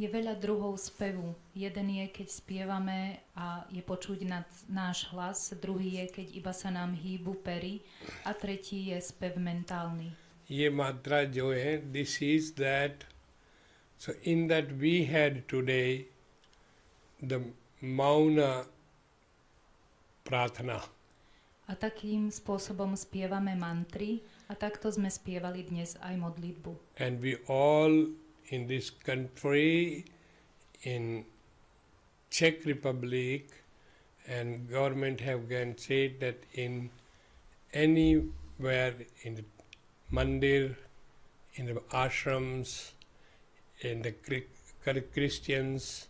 Je veľa druhov spevu. Jeden je, keď spievame a je počuť náš hlas, druhý je, keď iba sa nám hýbu pery a tretí je spev mentálny. ये मात्रा जो है, this is that. So in that we had today the Mauna Prathana. A takým spôsobom spievame mantry a takto sme spievali dnes aj modlitbu. And we all in this country, in Czech Republic, and government have again said that in anywhere in the mandir, in the ashrams, in the Christians,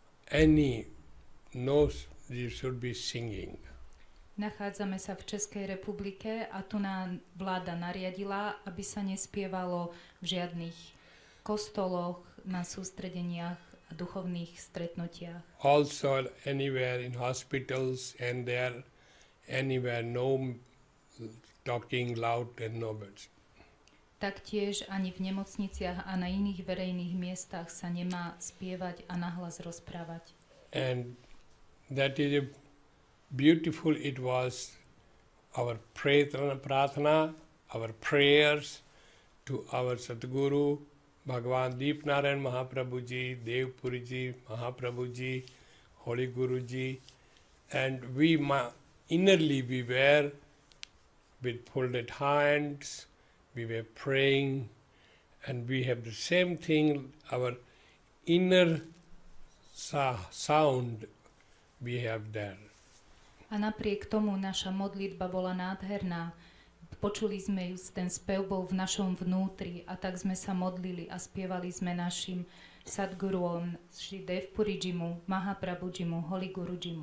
you should be singing. Nachádzame sa v Českej republike a tu nám vláda nariadila, aby sa nespievalo v žiadnych kostoloch, na sústredeniach a duchovných stretnutiach. Also anywhere in hospitals and there, anywhere no talking loud and no words. Taktiež ani v nemocniciach a na iných verejných miestach sa nemá spievať a nahlas rozprávať. And that is beautiful. It was our prathana, our prayers to our Sadguru, Bhagavan Deepnarayan Mahaprabhu Ji, Devpuri Ji, Mahaprabhu Ji, Holy Guru Ji, and innerly we were with folded hands, we were praying, and we have the same thing, our inner sound we have there. A napriek tomu naša modlitba bola nádherná. Počuli sme ju, ten spev bol v našom vnútri a tak sme sa modlili a spievali sme našim Sadguruom, Šri Devpurijimu, Mahaprabhujimu, Holy Gurujimu.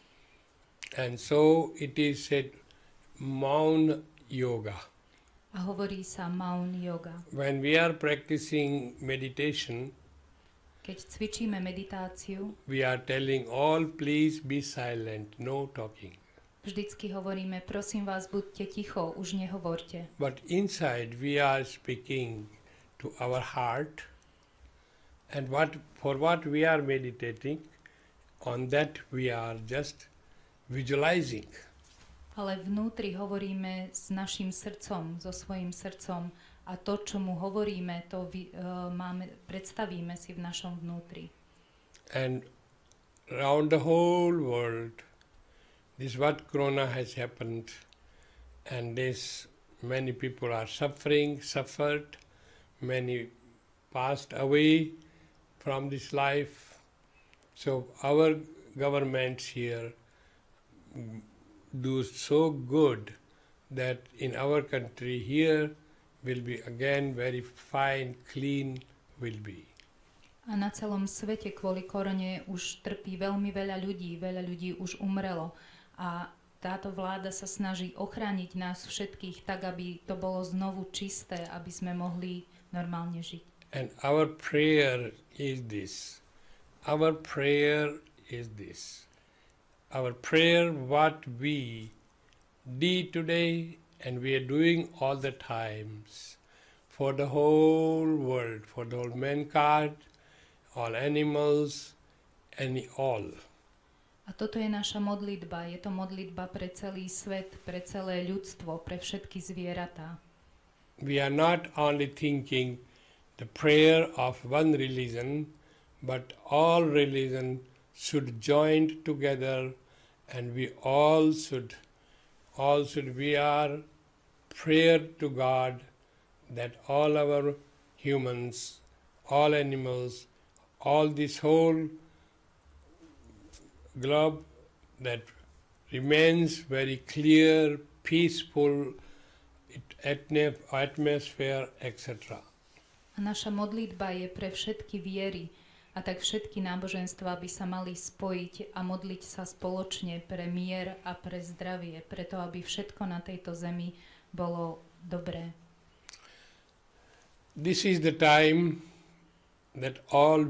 And so it is said Maun Yoga. A hovorí sa Maun Yoga. When we are practicing meditation, keď cvičíme meditáciu, we are telling all, please be silent, no talking. Vždycky hovoríme, prosím vás, buďte ticho, už nehovorte. But inside we are speaking to our heart, and for what we are meditating, on that we are just visualizing. Ale vnútri hovoríme s našim srdcom, so svojím srdcom a to, čo mu hovoríme, to predstavíme si v našom vnútri. And around the whole world, this what corona has happened, and many people are suffered, many passed away from this life. So our governments here do so good that in our country here will be again very fine, clean will be. A na celom svete kvôli korone už trpí veľmi veľa ľudí už umrelo. A táto vláda sa snaží ochrániť nás všetkých tak, aby to bolo znovu čisté, aby sme mohli normálne žiť. And our prayer is this. Our prayer is this. Our prayer, what we did today and we are doing all the times for the whole world, for the whole mankind, all animals, and all. A toto je naša modlitba. Je to modlitba pre celý svet, pre celé ľudstvo, pre všetky zvieratá. We are not only thinking the prayer of one religion, but all religion should join together, and we all should we are prayer to God that all our humans, all animals, all this whole globe that remains very clear, peaceful atmosphere, etc. A naša modlitba je pre všetky viery a tak všetky náboženstva by sa mali spojiť a modliť sa spoločne pre mier a pre zdravie, preto aby všetko na tejto zemi bolo dobré. This is the time that all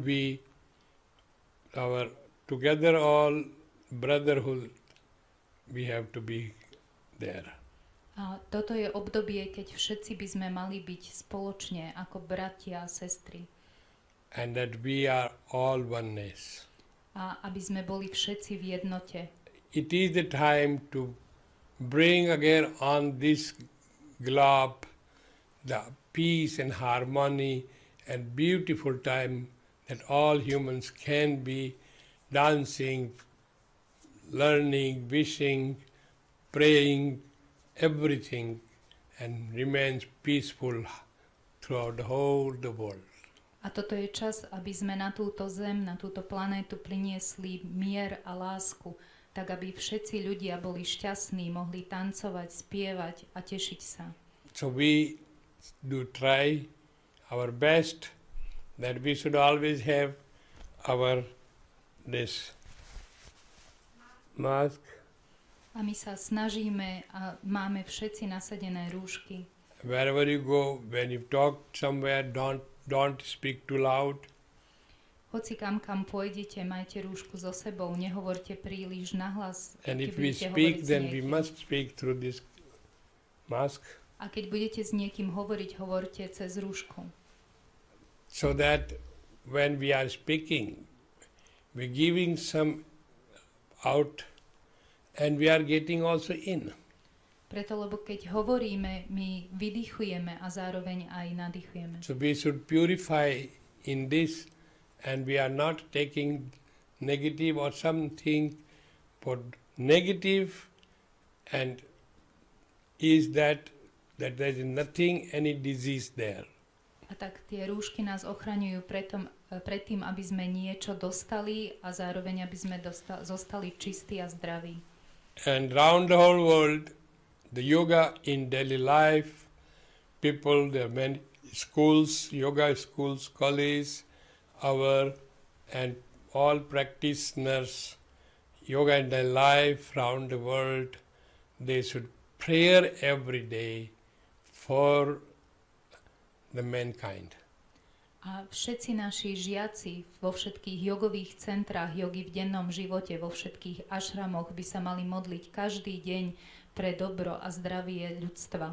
together all brotherhood, we have to be there. A toto je obdobie, keď všetci by sme mali byť spoločne ako bratia a sestry. and that we are all oneness. a aby sme boli všetci v jednote. It is the time to bring again on this globe the peace and harmony and beautiful time that all humans can be dancing, learning, wishing, praying, everything, and remains peaceful throughout the whole the world. A toto je čas, aby sme na túto zem, na túto planétu priniesli mier a lásku, tak aby všetci ľudia boli šťastní, mohli tancovať, spievať a tešiť sa. So we do try our best that we should always have our this mask. A my sa snažíme a máme všetci nasadené rúšky. Wherever you go, when you talk somewhere, don't speak too loud. Hoci kam pôjdete, majte rúšku so sebou, nehovorte príliš nahlas. And if we speak, then we must speak through this mask. A keď budete s niekým hovoriť, hovorte cez rúšku. So that when we are speaking, we're giving some out and we are getting also in. Preto, lebo keď hovoríme, my vydychujeme a zároveň aj nadýchujeme. So we should purify in this, and we are not taking negative or something for negative, and is that there is nothing, any disease there. A tak tie rúšky nás ochraňujú pred tým, aby sme niečo dostali a zároveň, aby sme zostali čistí a zdraví. And round the whole world, the yoga in daily life, people, there are many schools, yoga schools, colleges, and all practitioners, yoga in their life around the world, they should pray every day for the mankind. A všetci naši žiaci vo všetkých jogových centrách jogy v dennom živote, vo všetkých ašramoch by sa mali modliť každý deň pre dobro a zdravie ľudstva.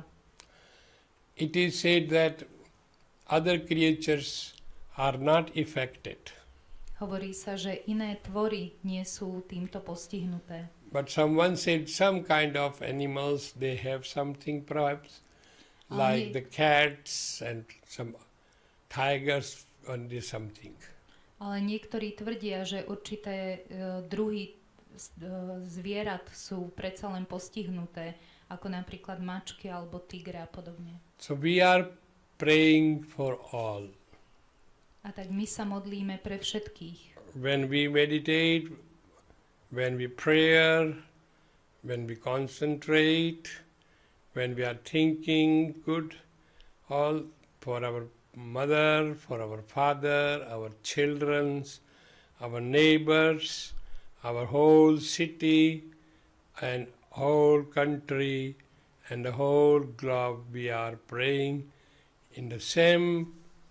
It is said that other creatures are not affected. Hovorí sa, že iné tvory nie sú týmto postihnuté. But someone said some kind of animals, they have something perhaps, like the cats and some tigers and something. Ale niektorí tvrdia, že určité druhy zvierat sú predsa len postihnuté, ako napríklad mačky alebo tigre a podobne. So we are praying for all. A tak my sa modlíme pre všetkých. When we meditate, when we pray, when we concentrate, when we are thinking good, all for our mother, for our father, our children, our neighbors, our whole city and whole country and the whole globe, we are praying in the same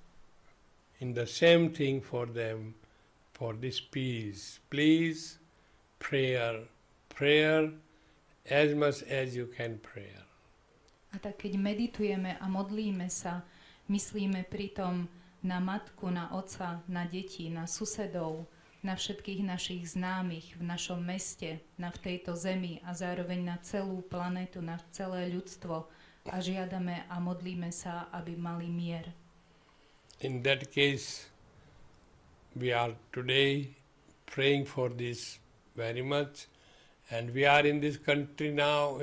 thing for them, for this peace. Please, prayer as much as you can pray. A tak keď meditujeme a modlíme sa, myslíme pritom na matku, na otca, na deti, na susedov, na všetkých našich známych v našom meste, v tejto zemi a zároveň na celú planetu, na celé ľudstvo a žiadame a modlíme sa, aby mali mier. In that case, we are today praying for this very much, and we are in this country now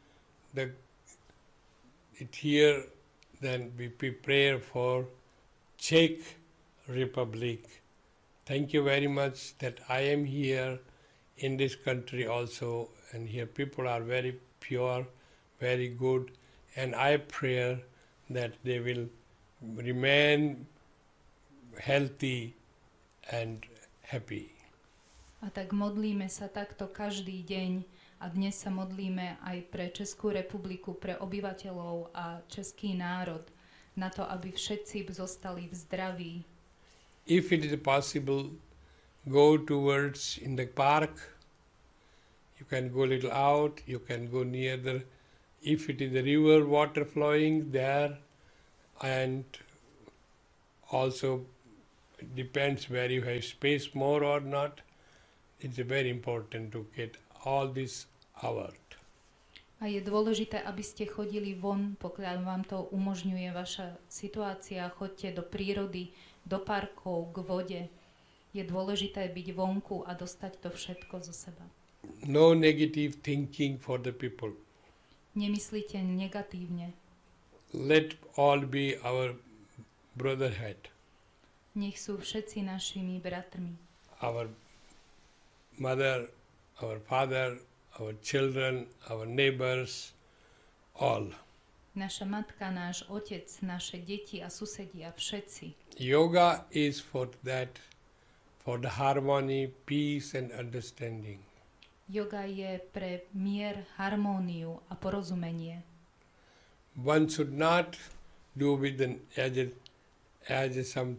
here, then we pray for Czech Republic. Thank you very much that I am here in this country also, and here people are very pure, very good, and I pray that they will remain healthy and happy. A tak modlíme sa takto každý deň a dnes sa modlíme aj pre Českú republiku, pre obyvateľov a český národ, na to, aby všetci zostali v zdraví. If it is possible, go towards in the park. You can go a little out, you can go near if it is the river, water flowing there, and also depends where you have space more or not. It's very important to get all this out. A je dôležité, aby ste chodili von, pokiaľ vám to umožňuje vaša situácia. Choďte do prírody, do parkov, k vode. Je dôležité byť vonku a dostať to všetko zo seba. No negative thinking for the people. Nemyslíte negatívne. Let all be our brotherhood. Nech sú všetci našimi bratrmi. Our mother, our father, our children, our neighbors, all. Naša matka, náš otec, naše deti a susedia, všetci. Yoga is for that, for the harmony, peace and understanding. Yoga je pre mier, harmóniu a porozumenie. One should not do with as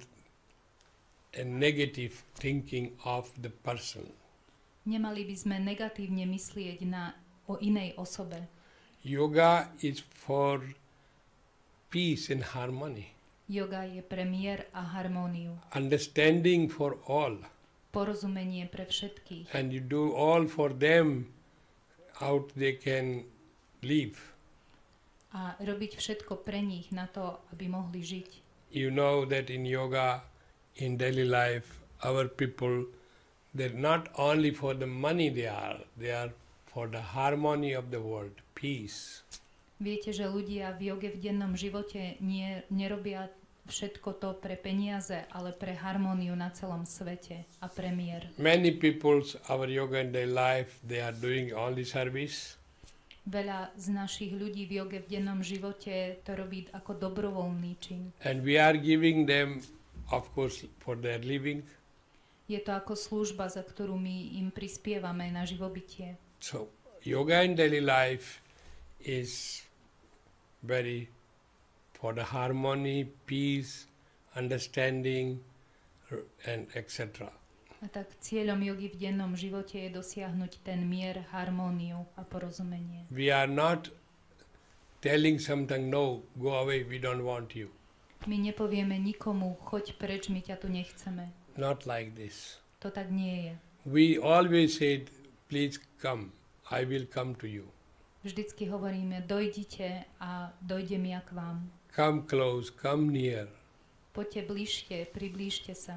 a negative thinking of the person. Nemali by sme negatívne myslieť o inej osobe. Yoga is for peace and harmony. Yoga je pre mier a harmóniu. Understanding for all. Porozumenie pre všetkých. And you do all for them, out they can live. A robiť všetko pre nich na to, aby mohli žiť. You know that in yoga, in daily life, our people, they're not only for the money they are for the harmony of the world, peace. Viete, že ľudia v joge v dennom živote nerobia všetko to pre peniaze, ale pre harmóniu na celom svete a pre mier. Many people, our yoga in their life, they are doing only service. Veľa z našich ľudí v joge v dennom živote to robí ako dobrovoľný čin. And we are giving them, of course, for their living. Je to ako služba, za ktorú my im prispievame na živobytie. So, yoga in daily life is very for the harmony, peace, understanding, and etc. A tak cieľom jogy v dennom živote je dosiahnuť ten mier, harmóniu a porozumenie. We are not telling something, no, go away, we don't want you. My nepovieme nikomu, choď preč, my ťa tu nechceme. Not like this. To tak nie je. We always said, please come, I will come to you. Vždycky hovoríme, dojdite a dojdem ja k vám. Come close, come near. Poďte bližšie, priblížte sa.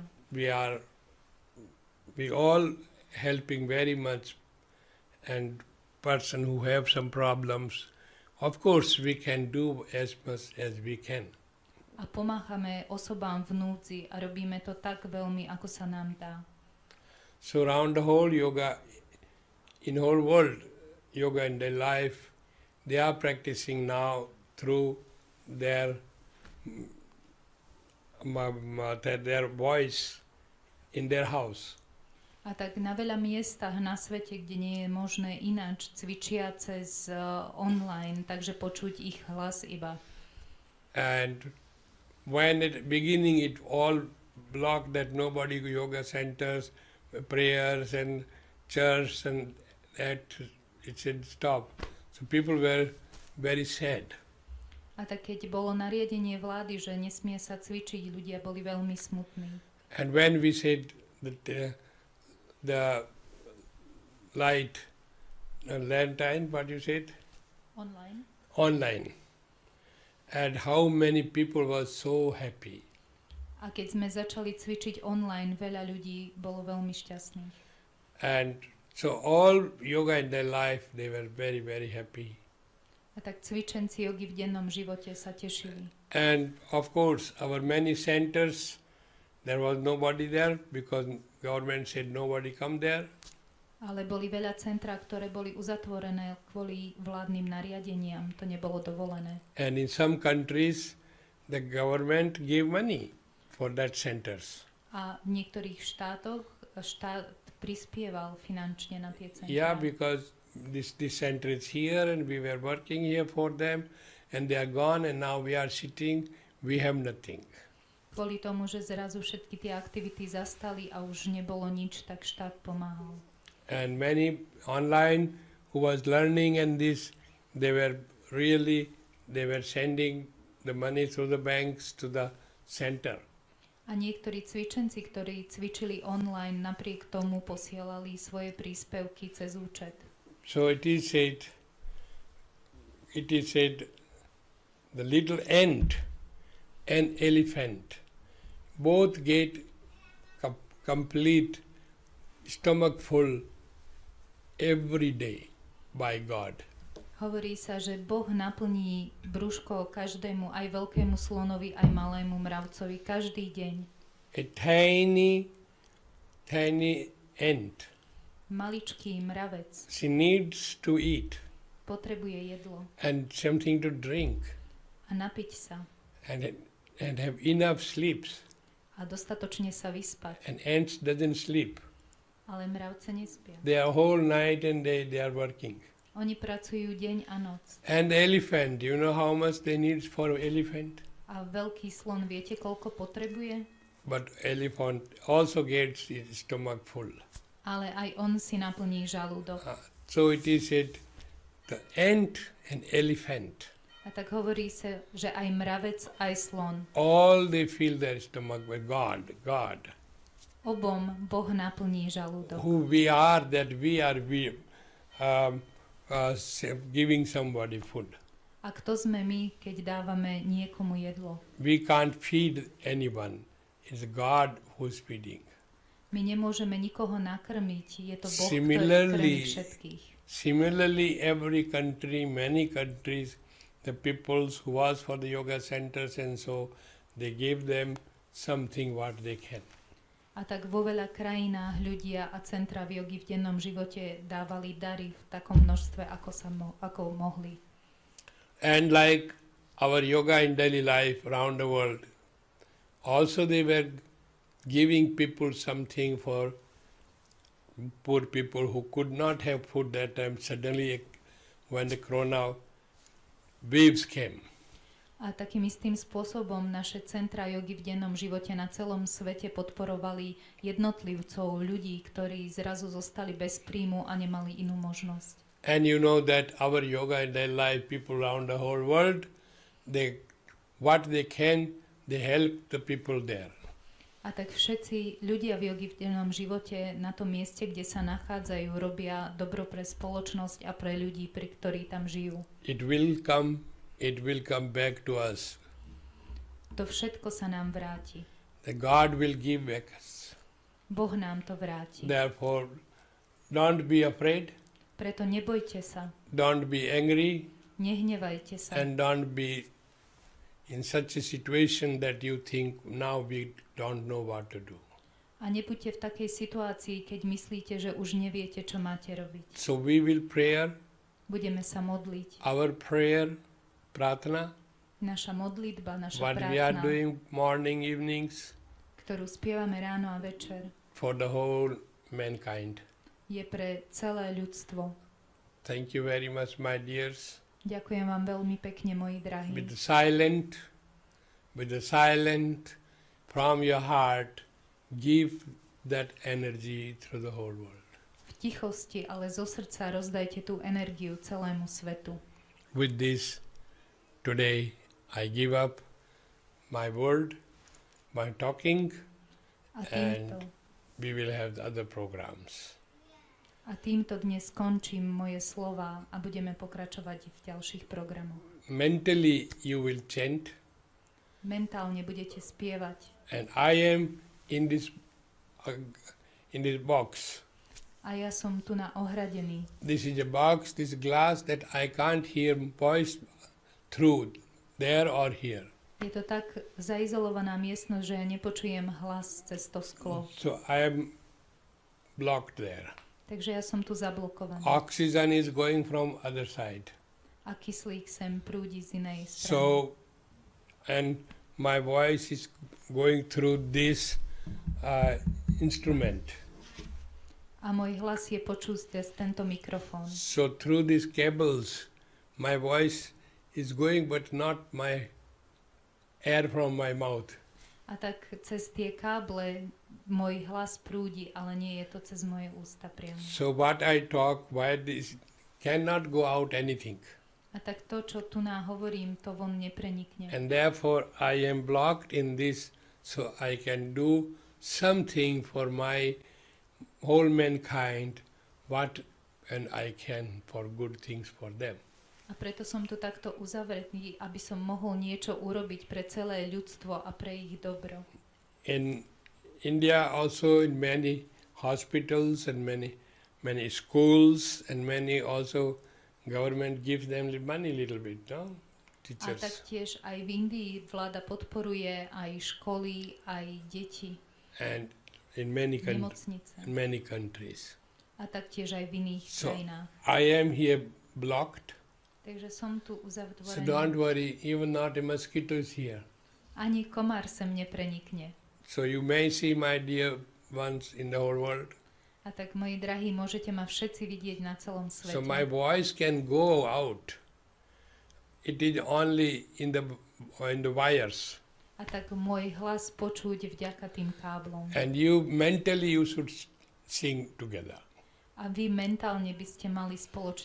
We all helping very much, and person who have some problems, of course we can do as much as we can. A pomáhame osobám v núdzi a robíme to tak veľmi, ako sa nám dá. So around the whole yoga, in whole world, yoga in their life, they are practicing now through their voice in their house. A tak na veľa miestach na svete, kde nie je možné ináč, cvičia cez online, takže počuť ich hlas iba. And when at beginning it all blocked, that nobody yoga centers, prayers and church, and that it said stop. So people were very sad. A tak keď bolo nariadenie vlády, že nesmie sa cvičiť, ľudia boli veľmi smutní. And when we said that the light, lantern, what you said? Online. And how many people were so happy. A keď sme začali cvičiť online, veľa ľudí bolo veľmi šťastných. And so all yoga in their life, they were very, very happy. A tak cvičenci jogy v dennom živote sa tešili. And of course, our many centers, there was nobody there because government said nobody come there. Ale boli veľa centra, ktoré boli uzatvorené kvôli vládnym nariadeniam. To nebolo dovolené. And in some countries, the government gave money for that centers. A v niektorých štátoch štát prispieval finančne na tie centra. Yeah, because this center is here and we were working here for them and they are gone and now we are sitting, we have nothing. Kvôli tomu, že zrazu všetky tie aktivity zastali a už nebolo nič, tak štát pomáhal. And many online who was learning and this, they were sending the money through the banks to the center. A niektorí cvičenci, ktorí cvičili online, napriek tomu posielali svoje príspevky cez účet. So it is said, the little ant and elephant both get complete stomach full every day by God. Hovorí sa, že Boh naplní brúško každému, aj veľkému slonovi, aj malému mravcovi, každý deň. A tiny ant. Maličký mravec She needs to eat potrebuje jedlo and something to drink a napiť sa and have enough sleeps. a dostatočne sa vyspať. And ants doesn't sleep. Ale mravce nespia. They are whole night and they are working. Oni pracujú deň a noc. And elephant, you know how much they need for elephant? A veľký slon, viete, koľko potrebuje? But elephant also gets its stomach full. Ale aj on si naplní žalúdok. So it is said, the ant and elephant, A tak hovorí sa, že aj mravec, aj slon. all they fill their stomach with God. Obom Boh naplní žalúdok. Who we are, that we are giving somebody food. A kto sme my, keď dávame niekomu jedlo? We can't feed anyone. It's God who's feeding. My nemôžeme nikoho nakrmiť. Je to Boh, ktorý Similarly, krmí všetkých. Similarly, every country, many countries, the peoples who was for the yoga centers and so, they gave them something what they can. A tak vo veľa krajinách ľudia a centra v jogi v dennom živote dávali dary v takom množstve, ako mohli. And like our yoga in daily life around the world, also they were giving people something for poor people who could not have food that time. Suddenly, when the corona waves came, A takým istým spôsobom naše centra jogy v dennom živote na celom svete podporovali jednotlivcov, ľudí, ktorí zrazu zostali bez príjmu a nemali inú možnosť. and you know that our yoga in daily life, people around the whole world, what they can, they help the people there. A tak všetci ľudia v jogi v dennom živote na tom mieste, kde sa nachádzajú, robia dobro pre spoločnosť a pre ľudí, pri ktorí tam žijú. It will come back to us. To všetko sa nám vráti. The God will give back us. Boh nám to vráti. Therefore, don't be afraid, Preto nebojte sa, don't be angry, nehnevajte sa and don't be in such a situation that you think now we don't know what to do. a nebuďte v takej situácii, keď myslíte, že už neviete, čo máte robiť. So we will pray, Budeme sa modliť. our prayer, pratna, Naša modlitba, naša what we are prázdna, doing morning, evenings, ktorú spievame ráno a večer, for the whole mankind. je pre celé ľudstvo. Thank you very much, my dears. Ďakujem vám veľmi pekne, moji drahí. With the silent, from your heart, give that energy through the whole world. V tichosti, ale zo srdca rozdajte tú energiu celému svetu. With this, today I give up my word, my talking, A týmto, we will have the other programs. a týmto dnes skončím moje slova a budeme pokračovať v ďalších programoch. Mentally you will chant, Mentálne budete spievať. and I am in this box. A ja som tu na ohradený. This is a box, this glass that I can't hear voice through, there or here. Je to tak zaizolovaná miestnosť, že ja nepočujem hlas cez to sklo. So I am blocked there. Takže ja som tu zablokovaný. Oxygen is going from other side. A kyslík sem prúdi z inej strany. So, and my voice is going through this instrument. A môj hlas je počuť cez tento mikrofón. So through these cables, my voice is going, but not my air from my mouth. A tak cez tie káble môj hlas prúdi, ale nie je to cez moje ústa priamo. So what I talk, why this cannot go out anything. A tak to, čo tu hovorím, to von neprenikne. And therefore I am blocked in this so I can do something for my whole mankind, what and I can for good things for them. A preto som tu takto uzavretý, aby som mohol niečo urobiť pre celé ľudstvo a pre ich dobro. In India also in many hospitals and many schools and many also government gives them money little bit, no? A Teachers. taktiež aj v Indii vláda podporuje aj školy, aj deti, And in many nemocnice. countries. A taktiež aj v iných So krajinách. I am here blocked. Takže som tu So uzavretý. don't worry, even not a mosquito is here. Ani komár sem neprenikne. So you may see my dear ones in the whole world. A tak, moji drahí, môžete ma všetci vidieť na celom svete. So my voice can go out. It is only in the wires. A tak môj hlas počuť vďaka tým káblom. And you mentally you should sing together. A vy mentálne by ste mali spoločne